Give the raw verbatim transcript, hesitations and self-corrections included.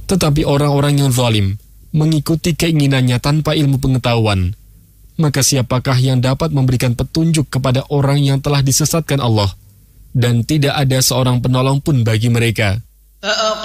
Tetapi orang-orang yang zalim mengikuti keinginannya tanpa ilmu pengetahuan, maka siapakah yang dapat memberikan petunjuk kepada orang yang telah disesatkan Allah, dan tidak ada seorang penolong pun bagi mereka.